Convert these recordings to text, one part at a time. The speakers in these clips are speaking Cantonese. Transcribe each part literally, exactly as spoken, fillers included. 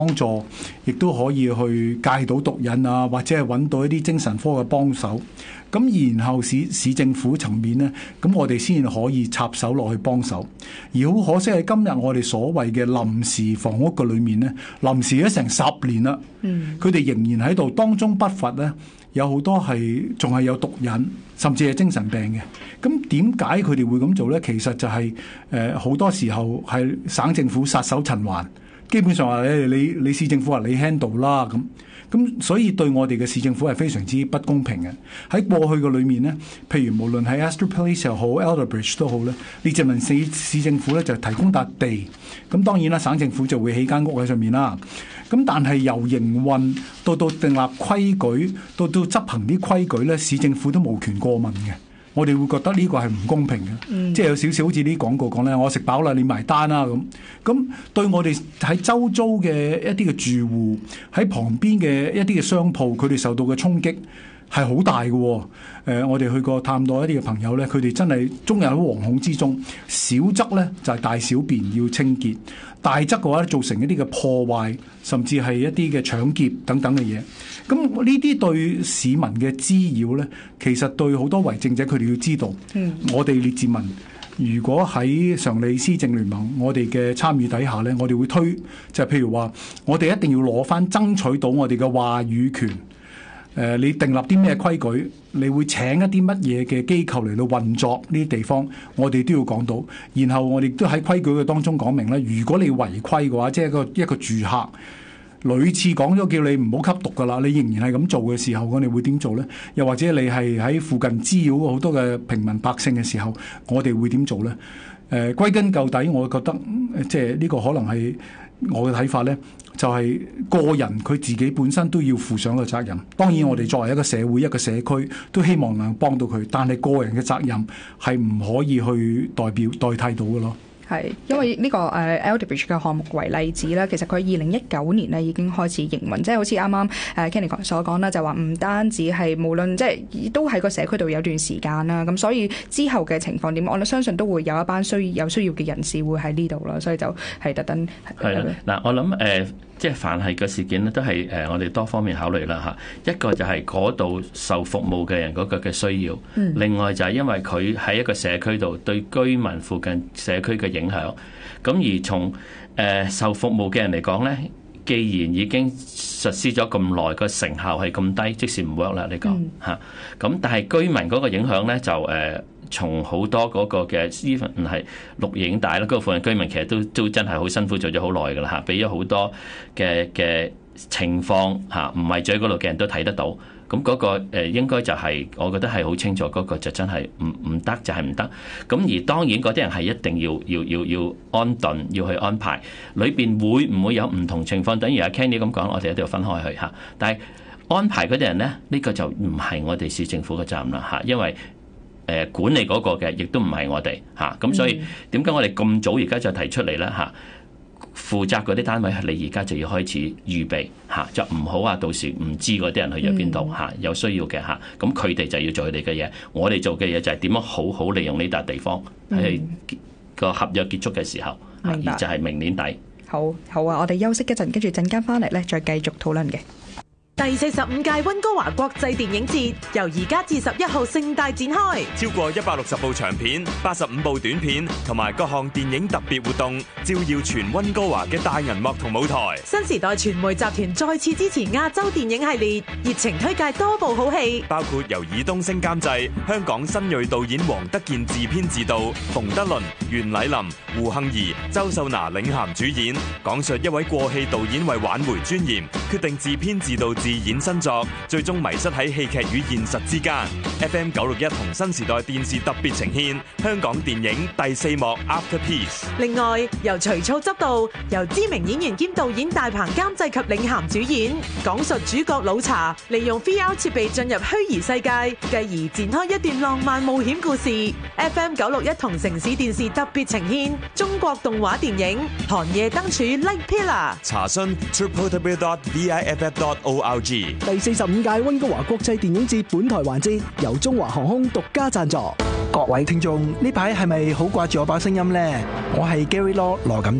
幫助，亦都可以去戒到毒癮啊，或者係揾到一啲精神科嘅幫手。咁然後市市政府層面呢，咁我哋先可以插手落去幫手。而好可惜係今日我哋所謂嘅臨時房屋嘅裏面呢，臨時咗成十年啦，佢哋仍然喺度，當中不乏呢，有好多係仲係有毒癮，甚至係精神病嘅。咁點解佢哋會咁做呢？其實就係誒好多時候係省政府撒手塵寰，基本上話你你你市政府話你 handle 啦咁。咁所以對我哋嘅市政府係非常之不公平嘅。喺過去嘅裏面呢，譬如無論喺 Astor Place 又好 Elderbridge 都好咧，列治文市市政府咧就提供笪地，咁當然啦，省政府就會起間屋喺上面啦。咁但係由營運到到訂立規矩，到到執行啲規矩咧，市政府都無權過問嘅。我哋會覺得呢個係唔公平嘅，嗯、即係有少少好似啲廣告講咧，我食飽啦，你埋單啦咁。咁對我哋喺周遭嘅一啲嘅住戶，喺旁邊嘅一啲嘅商鋪，佢哋受到嘅衝擊係好大嘅、哦。誒、呃，我哋去過探到一啲嘅朋友咧，佢哋真係終日喺惶恐之中。小則咧就係、是、大小便要清潔，大則嘅話造成一啲嘅破壞，甚至係一啲嘅搶劫等等嘅嘢。咁呢啲對市民嘅滋擾咧，其實對好多為政者佢哋要知道，嗯、我哋列治文如果喺常理施政聯盟我哋嘅參與底下咧，我哋會推就係、是、譬如話，我哋一定要攞翻爭取到我哋嘅話語權。誒、呃，你訂立啲咩規矩？你會請一啲乜嘢嘅機構嚟到運作呢啲地方？我哋都要講到。然後我哋都喺規矩嘅當中講明咧，如果你違規嘅話，即係一個一個住客屢次講咗叫你唔好吸毒噶啦，你仍然係咁做嘅時候，我哋會點做呢？又或者你係喺附近滋擾好多嘅平民百姓嘅時候，我哋會點做呢？誒、呃，歸根究底，我覺得即係呢個可能係我嘅睇法呢，就係、是、個人佢自己本身都要負上個責任。當然，我哋作為一個社會一個社區，都希望能幫到佢，但係個人嘅責任係唔可以去代表代替到嘅咯。 係，因為呢個誒 Elderbridge 嘅項目為例子啦，其實佢二零一九年咧已經開始營運，即係好似啱啱誒 Kenny 所講啦，就話唔單止係無論即係都喺個社區度有段時間啦，咁所以之後嘅情況點，我哋相信都會有一班需有需要嘅人士會喺呢度啦，所以就係特登係啦。 嗱，我諗誒。呃即係凡係個事件咧，都係誒我哋多方面考慮啦嚇。一個就係嗰度受服務嘅人嗰個嘅需要，嗯、另外就係因為佢喺一個社區度對居民附近社區嘅影響。咁而從誒、呃、受服務嘅人嚟講咧，既然已經實施咗咁耐，個成效係咁低，即使唔 work 啦，你講嚇。咁、嗯、但係居民嗰個影響咧就誒。呃從好多嗰個嘅 even 係錄影帶啦，嗰個附近居民其實都都真係好辛苦做咗好耐㗎啦嚇，俾咗好多嘅嘅情況嚇，唔係住喺嗰度嘅人都睇得到。咁嗰個誒應該就係、是、我覺得係好清楚，嗰個就真係唔唔得就係唔得。咁而當然嗰啲人係一定要要要要安頓，要去安排。裏邊會唔會有唔同情況？等於阿 Kenny 咁講，我哋一定要分開去嚇。但係安排嗰啲人咧，呢、呢個就唔係我哋市政府嘅責任啦嚇，因為誒管理嗰個嘅，亦都唔係我哋嚇，咁所以點解我哋咁早而家就提出嚟咧嚇？負責嗰啲單位，你而家就要開始預備嚇，就唔好話到時唔知嗰啲人去咗邊度嚇，有需要嘅嚇，咁佢哋就要做佢哋嘅嘢，我哋做嘅嘢就係點樣好好利用呢笪地方喺個合約結束嘅時候，而就係明年底。 好好啊，我哋休息一陣，跟住陣間翻嚟咧，再繼續討論嘅。 第四十五屆溫哥華國際電影節由而家至十一號盛大展開， 超過一百六十部長片、八十五部短片同埋各項電影特別活動，照耀全溫哥華嘅大銀幕同舞台。 新時代傳媒集團再次支持亞洲電影系列，熱情推介多部好戲， 包括由爾冬陞監製、香港新銳導演黃德健自編自導，馮德倫、袁禮林、胡杏兒、周秀娜領銜主演，講述一位過氣導演為挽回尊嚴，決定自編自導自演新作，最終迷失喺戲劇與現實之間。F M 九六一同新時代電視特別呈獻香港電影第四幕 After Peace。 另外，由徐操執導，由知名演員兼導演大鵬監製及領銜主演，講述主角老查利用 V R 設備進入虛擬世界，繼而展開一段浪漫冒險故事。F M 九六一同城市電視特別呈獻中國動畫電影《寒夜燈柱 Light Pillar》。 查詢 triple w dot v i f f dot org。 第四十五屆溫哥華國際電影節本台環節由中華航空獨家贊助。各位聽眾，呢排係咪好掛住我把聲音呢？我係 Gary Law 羅錦添。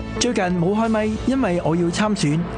最近冇開咪，因為我要參選。